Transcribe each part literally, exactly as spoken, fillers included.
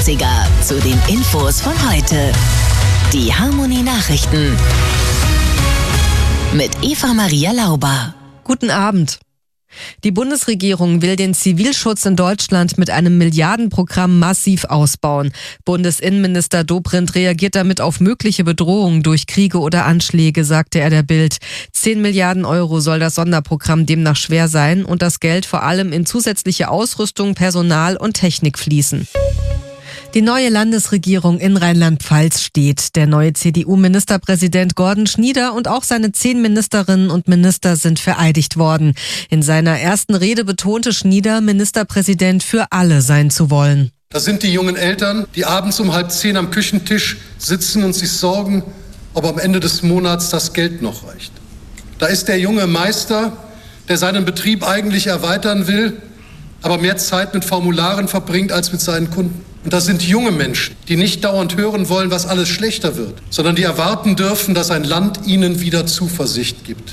achtziger zu den Infos von heute. Die Harmonie Nachrichten mit Eva Maria Lauber. Guten Abend. Die Bundesregierung will den Zivilschutz in Deutschland mit einem Milliardenprogramm massiv ausbauen. Bundesinnenminister Dobrindt reagiert damit auf mögliche Bedrohungen durch Kriege oder Anschläge, sagte er der Bild. Zehn Milliarden Euro soll das Sonderprogramm demnach schwer sein und das Geld vor allem in zusätzliche Ausrüstung, Personal und Technik fließen. Die neue Landesregierung in Rheinland-Pfalz steht. Der neue C D U-Ministerpräsident Gordon Schnieder und auch seine zehn Ministerinnen und Minister sind vereidigt worden. In seiner ersten Rede betonte Schnieder, Ministerpräsident für alle sein zu wollen. Das sind die jungen Eltern, die abends um halb zehn am Küchentisch sitzen und sich sorgen, ob am Ende des Monats das Geld noch reicht. Da ist der junge Meister, der seinen Betrieb eigentlich erweitern will, aber mehr Zeit mit Formularen verbringt als mit seinen Kunden. Und das sind junge Menschen, die nicht dauernd hören wollen, was alles schlechter wird, sondern die erwarten dürfen, dass ein Land ihnen wieder Zuversicht gibt.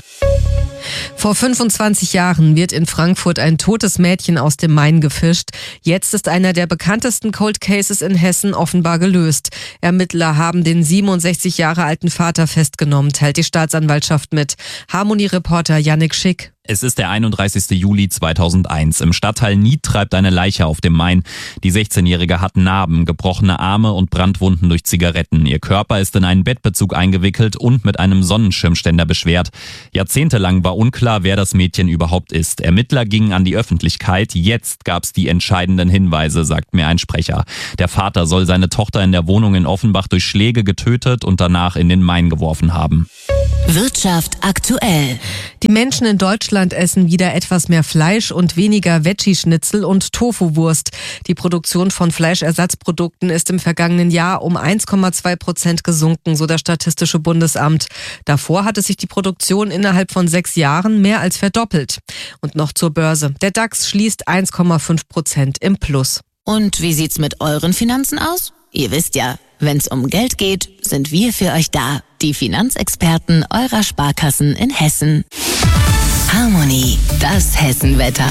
Vor fünfundzwanzig Jahren wird in Frankfurt ein totes Mädchen aus dem Main gefischt. Jetzt ist einer der bekanntesten Cold Cases in Hessen offenbar gelöst. Ermittler haben den siebenundsechzig Jahre alten Vater festgenommen, teilt die Staatsanwaltschaft mit. Harmonie-Reporter Yannick Schick. Es ist der einunddreißigster Juli zweitausendeins. Im Stadtteil Nied treibt eine Leiche auf dem Main. Die sechzehnjährige hat Narben, gebrochene Arme und Brandwunden durch Zigaretten. Ihr Körper ist in einen Bettbezug eingewickelt und mit einem Sonnenschirmständer beschwert. Jahrzehntelang war unklar, wer das Mädchen überhaupt ist. Ermittler gingen an die Öffentlichkeit. Jetzt gab's die entscheidenden Hinweise, sagt mir ein Sprecher. Der Vater soll seine Tochter in der Wohnung in Offenbach durch Schläge getötet und danach in den Main geworfen haben. Wirtschaft aktuell. Die Menschen in Deutschland essen wieder etwas mehr Fleisch und weniger Veggie-Schnitzel und Tofu-Wurst. Die Produktion von Fleischersatzprodukten ist im vergangenen Jahr um eins Komma zwei Prozent gesunken, so das Statistische Bundesamt. Davor hatte sich die Produktion innerhalb von sechs Jahren mehr als verdoppelt. Und noch zur Börse. Der DAX schließt eins Komma fünf Prozent im Plus. Und wie sieht's mit euren Finanzen aus? Ihr wisst ja, wenn's um Geld geht, sind wir für euch da. Die Finanzexperten eurer Sparkassen in Hessen. Harmonie, das Hessenwetter.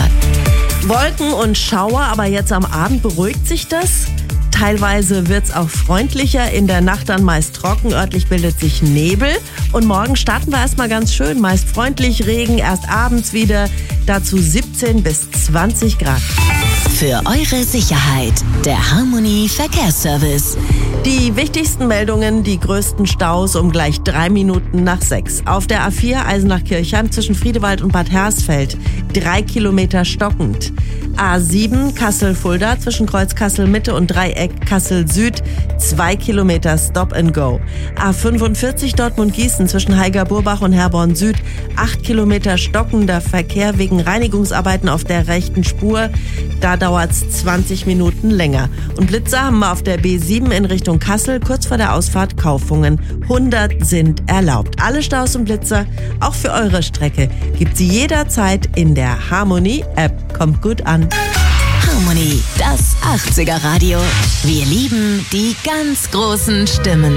Wolken und Schauer, aber jetzt am Abend beruhigt sich das. Teilweise wird's auch freundlicher, in der Nacht dann meist trocken, örtlich bildet sich Nebel. Und morgen starten wir erstmal ganz schön, meist freundlich, Regen erst abends wieder, dazu siebzehn bis zwanzig Grad. Für eure Sicherheit, der Harmonie Verkehrsservice. Die wichtigsten Meldungen, die größten Staus um gleich drei Minuten nach sechs. Auf der A vier Eisenach-Kirchheim zwischen Friedewald und Bad Hersfeld, drei Kilometer stockend. A sieben Kassel-Fulda zwischen Kreuz Kassel-Mitte und Dreieck Kassel-Süd, zwei Kilometer Stop and Go. A fünfundvierzig Dortmund-Gießen zwischen Heiger-Burbach und Herborn-Süd, acht Kilometer stockender Verkehr wegen Reinigungsarbeiten auf der rechten Spur. Da dauert's zwanzig Minuten länger. Und Blitzer haben wir auf der B sieben in Richtung Kassel, kurz vor der Ausfahrt Kaufungen. hundert sind erlaubt. Alle Staus und Blitzer, auch für eure Strecke, gibt sie jederzeit in der Harmonie-App. Kommt gut an. Harmonie, das achtziger Radio. Wir lieben die ganz großen Stimmen.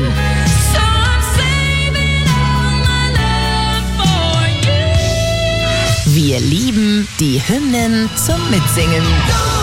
Wir lieben die Hymnen zum Mitsingen.